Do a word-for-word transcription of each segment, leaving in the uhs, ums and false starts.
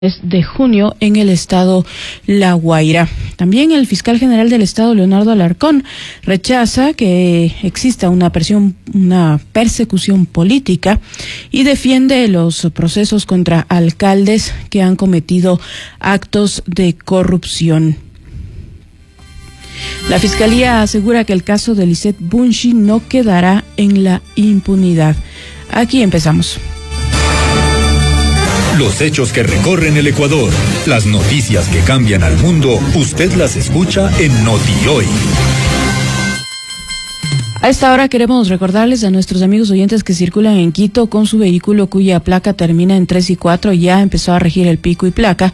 de junio en el estado La Guaira. También el fiscal general del estado, Leonardo Alarcón, rechaza que exista una presión, una persecución política y defiende los procesos contra alcaldes que han cometido actos de corrupción. La fiscalía asegura que el caso de Lisette Bunchi no quedará en la impunidad. Aquí empezamos. Los hechos que recorren el Ecuador, las noticias que cambian al mundo, usted las escucha en NotiHoy. A esta hora queremos recordarles a nuestros amigos oyentes que circulan en Quito con su vehículo cuya placa termina en tres y cuatro, ya empezó a regir el pico y placa.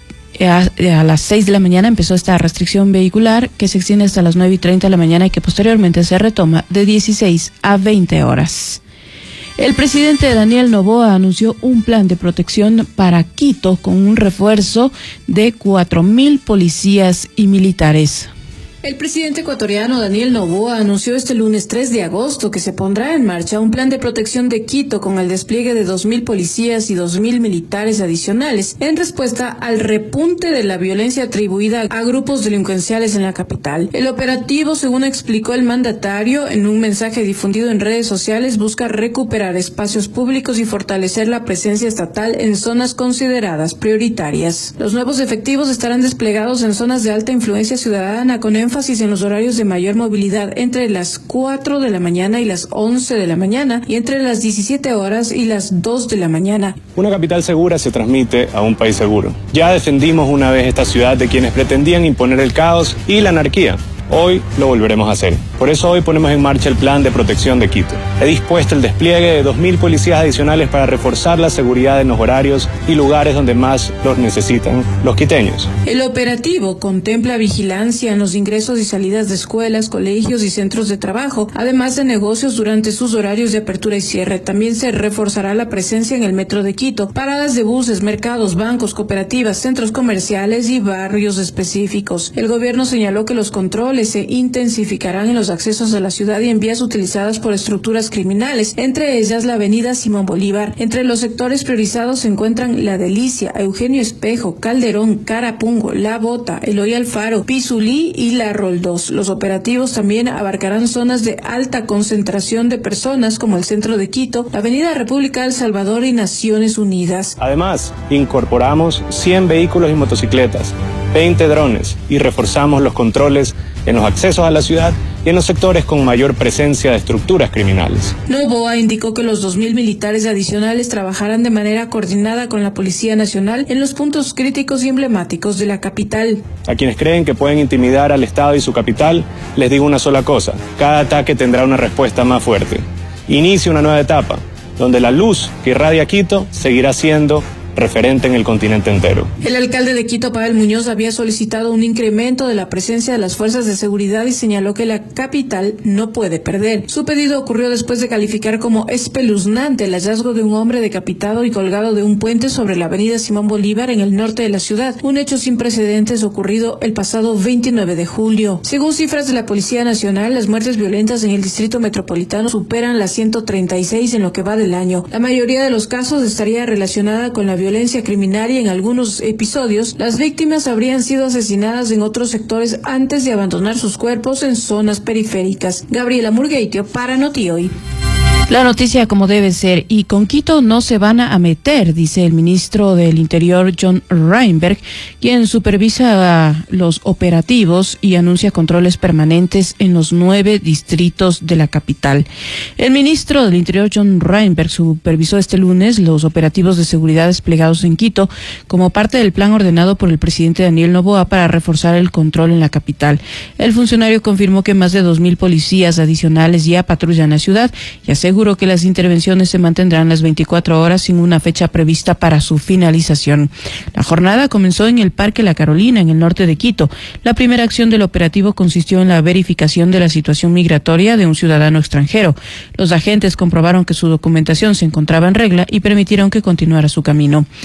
A, a las seis de la mañana empezó esta restricción vehicular que se extiende hasta las nueve y treinta de la mañana y que posteriormente se retoma de dieciséis a veinte horas. El presidente Daniel Noboa anunció un plan de protección para Quito con un refuerzo de cuatro mil policías y militares. El presidente ecuatoriano Daniel Noboa anunció este lunes tres de agosto que se pondrá en marcha un plan de protección de Quito con el despliegue de dos mil policías y dos mil militares adicionales en respuesta al repunte de la violencia atribuida a grupos delincuenciales en la capital. El operativo, según explicó el mandatario en un mensaje difundido en redes sociales, busca recuperar espacios públicos y fortalecer la presencia estatal en zonas consideradas prioritarias. Los nuevos efectivos estarán desplegados en zonas de alta influencia ciudadana con énfasis en los horarios de mayor movilidad entre las cuatro de la mañana y las once de la mañana y entre las diecisiete horas y las dos de la mañana. Una capital segura se transmite a un país seguro. Ya defendimos una vez esta ciudad de quienes pretendían imponer el caos y la anarquía. Hoy lo volveremos a hacer. Por eso hoy ponemos en marcha el plan de protección de Quito. He dispuesto el despliegue de dos mil policías adicionales para reforzar la seguridad en los horarios y lugares donde más los necesitan los quiteños. El operativo contempla vigilancia en los ingresos y salidas de escuelas, colegios y centros de trabajo, además de negocios durante sus horarios de apertura y cierre. También se reforzará la presencia en el metro de Quito, paradas de buses, mercados, bancos, cooperativas, centros comerciales y barrios específicos. El gobierno señaló que los controles se intensificarán en los accesos a la ciudad y en vías utilizadas por estructuras criminales, entre ellas la avenida Simón Bolívar. Entre los sectores priorizados se encuentran La Delicia, Eugenio Espejo, Calderón, Carapungo, La Bota, Eloy Alfaro, Pizulí y La Roldós. Los operativos también abarcarán zonas de alta concentración de personas como el centro de Quito, la avenida República del Salvador y Naciones Unidas. Además, incorporamos cien vehículos y motocicletas, veinte drones y reforzamos los controles en los accesos a la ciudad y en los sectores con mayor presencia de estructuras criminales. Noboa indicó que los dos mil militares adicionales trabajarán de manera coordinada con la Policía Nacional en los puntos críticos y emblemáticos de la capital. A quienes creen que pueden intimidar al Estado y su capital, les digo una sola cosa: cada ataque tendrá una respuesta más fuerte. Inicia una nueva etapa, donde la luz que irradia Quito seguirá siendo referente en el continente entero. El alcalde de Quito, Pavel Muñoz, había solicitado un incremento de la presencia de las fuerzas de seguridad y señaló que la capital no puede perder. Su pedido ocurrió después de calificar como espeluznante el hallazgo de un hombre decapitado y colgado de un puente sobre la avenida Simón Bolívar en el norte de la ciudad, un hecho sin precedentes ocurrido el pasado veintinueve de julio. Según cifras de la Policía Nacional, las muertes violentas en el distrito metropolitano superan las ciento treinta y seis en lo que va del año. La mayoría de los casos estaría relacionada con la violencia violencia criminal y en algunos episodios las víctimas habrían sido asesinadas en otros sectores antes de abandonar sus cuerpos en zonas periféricas. Gabriela Murgueitio para NotiHoy. La noticia como debe ser, y con Quito no se van a meter, dice el ministro del Interior John Reinberg, quien supervisa los operativos y anuncia controles permanentes en los nueve distritos de la capital. El ministro del Interior John Reinberg supervisó este lunes los operativos de seguridad desplegados en Quito como parte del plan ordenado por el presidente Daniel Noboa para reforzar el control en la capital. El funcionario confirmó que más de dos mil policías adicionales ya patrullan la ciudad y aseguró que las intervenciones se mantendrán las veinticuatro horas sin una fecha prevista para su finalización. La jornada comenzó en el Parque La Carolina, en el norte de Quito. La primera acción del operativo consistió en la verificación de la situación migratoria de un ciudadano extranjero. Los agentes comprobaron que su documentación se encontraba en regla y permitieron que continuara su camino.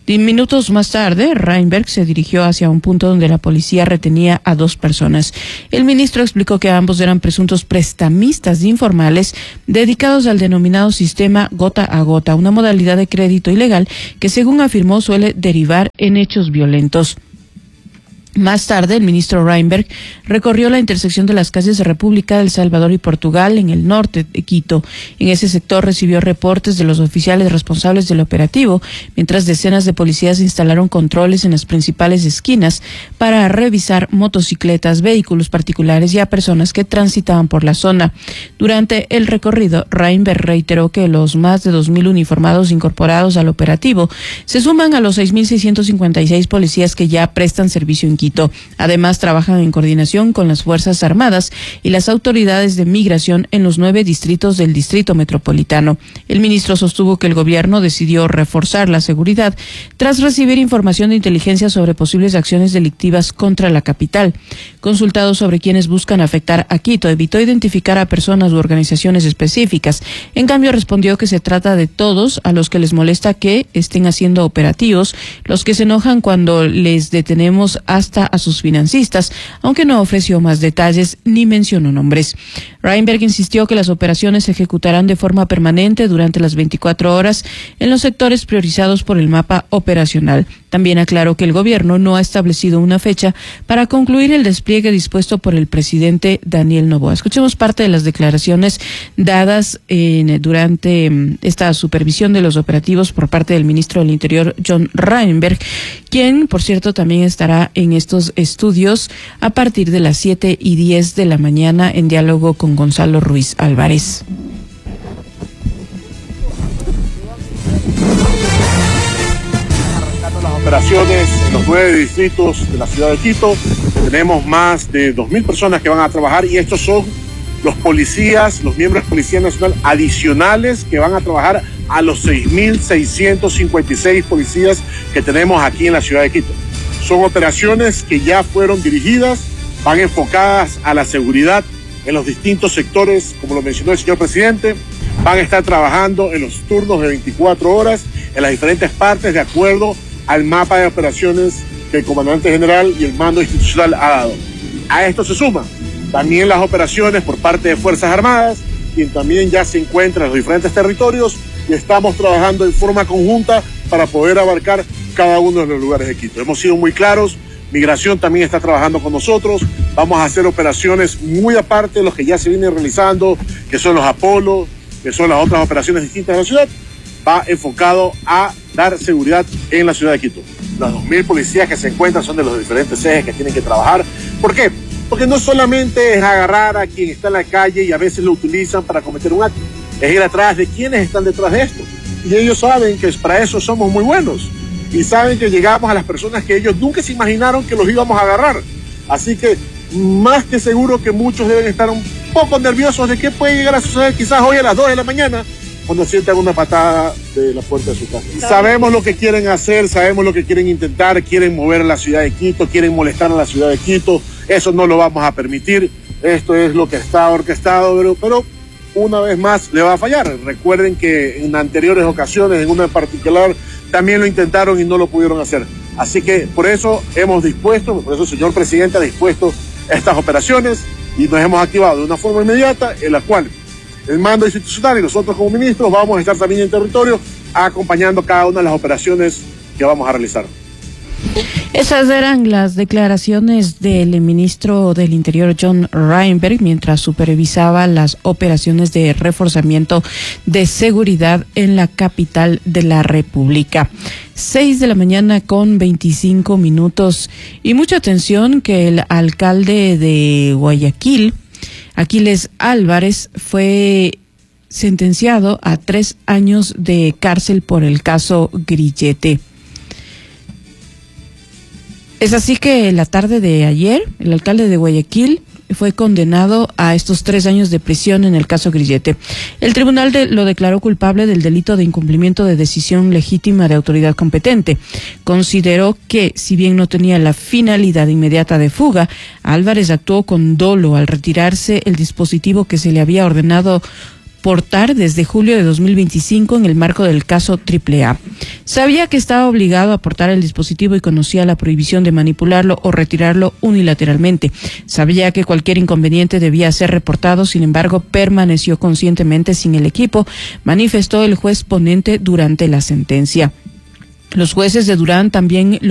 Minutos más tarde, Reinberg se dirigió hacia un punto donde la policía retenía a dos personas. El ministro explicó que ambos eran presuntos prestamistas informales dedicados al denominado sistema gota a gota, una modalidad de crédito ilegal que, según afirmó, suele derivar en hechos violentos. Más tarde, el ministro Reinberg recorrió la intersección de las calles de República del Salvador y Portugal en el norte de Quito. En ese sector recibió reportes de los oficiales responsables del operativo, mientras decenas de policías instalaron controles en las principales esquinas para revisar motocicletas, vehículos particulares y a personas que transitaban por la zona. Durante el recorrido, Reinberg reiteró que los más de dos mil uniformados incorporados al operativo se suman a los seis mil seiscientos cincuenta y seis policías que ya prestan servicio en Quito. Además, trabajan en coordinación con las Fuerzas Armadas y las autoridades de migración en los nueve distritos del Distrito Metropolitano. El ministro sostuvo que el gobierno decidió reforzar la seguridad tras recibir información de inteligencia sobre posibles acciones delictivas contra la capital. Consultado sobre quienes buscan afectar a Quito, evitó identificar a personas u organizaciones específicas. En cambio, respondió que se trata de todos a los que les molesta que estén haciendo operativos, los que se enojan cuando les detenemos hasta a sus financistas, aunque no ofreció más detalles ni mencionó nombres. Reinberg insistió que las operaciones se ejecutarán de forma permanente durante las veinticuatro horas en los sectores priorizados por el mapa operacional. También aclaró que el gobierno no ha establecido una fecha para concluir el despliegue dispuesto por el presidente Daniel Noboa. Escuchemos parte de las declaraciones dadas en, durante esta supervisión de los operativos por parte del ministro del Interior, John Reinberg, quien, por cierto, también estará en estos estudios a partir de las siete y diez de la mañana en diálogo con Gonzalo Ruiz Álvarez. Las operaciones en los nueve distritos de la ciudad de Quito. Tenemos más de dos mil personas que van a trabajar y estos son los policías, los miembros de Policía Nacional adicionales que van a trabajar a los seis mil seiscientos cincuenta y seis policías que tenemos aquí en la ciudad de Quito. Son operaciones que ya fueron dirigidas, van enfocadas a la seguridad en los distintos sectores, como lo mencionó el señor presidente. Van a estar trabajando en los turnos de veinticuatro horas en las diferentes partes de acuerdo al mapa de operaciones que el comandante general y el mando institucional ha dado. A esto se suman también las operaciones por parte de Fuerzas Armadas, quien también ya se encuentra en los diferentes territorios y estamos trabajando en forma conjunta para poder abarcar cada uno de los lugares de Quito. Hemos sido muy claros, Migración también está trabajando con nosotros, vamos a hacer operaciones muy aparte de los que ya se vienen realizando, que son los Apolo, que son las otras operaciones distintas de la ciudad. Va enfocado a dar seguridad en la ciudad de Quito. Las dos mil policías que se encuentran son de los diferentes ejes que tienen que trabajar. ¿Por qué? Porque no solamente es agarrar a quien está en la calle y a veces lo utilizan para cometer un acto, es ir atrás de quienes están detrás de esto. Y ellos saben que para eso somos muy buenos y saben que llegamos a las personas que ellos nunca se imaginaron que los íbamos a agarrar. Así que más que seguro que muchos deben estar un poco nerviosos de qué puede llegar a suceder quizás hoy a las dos de la mañana cuando sientan una patada de la puerta de su casa. Sabemos lo que quieren hacer, sabemos lo que quieren intentar, quieren mover a la ciudad de Quito, quieren molestar a la ciudad de Quito, eso no lo vamos a permitir, esto es lo que está orquestado, pero, pero una vez más le va a fallar. Recuerden que en anteriores ocasiones, en una en particular, también lo intentaron y no lo pudieron hacer. Así que por eso hemos dispuesto, por eso el señor presidente ha dispuesto estas operaciones y nos hemos activado de una forma inmediata en la cual el mando institucional y nosotros como ministros vamos a estar también en territorio acompañando cada una de las operaciones que vamos a realizar. Esas eran las declaraciones del ministro del Interior, John Reinberg, mientras supervisaba las operaciones de reforzamiento de seguridad en la capital de la República. Seis de la mañana con veinticinco minutos y mucha atención que el alcalde de Guayaquil, Aquiles Álvarez, fue sentenciado a tres años de cárcel por el caso Grillete. Es así que la tarde de ayer, el alcalde de Guayaquil fue condenado a estos tres años de prisión en el caso Grillete. El tribunal de, lo declaró culpable del delito de incumplimiento de decisión legítima de autoridad competente. Consideró que, si bien no tenía la finalidad inmediata de fuga, Álvarez actuó con dolo al retirarse el dispositivo que se le había ordenado portar desde julio de dos mil veinticinco en el marco del caso triple A. Sabía que estaba obligado a portar el dispositivo y conocía la prohibición de manipularlo o retirarlo unilateralmente. Sabía que cualquier inconveniente debía ser reportado, sin embargo, permaneció conscientemente sin el equipo, manifestó el juez ponente durante la sentencia. Los jueces de Durán también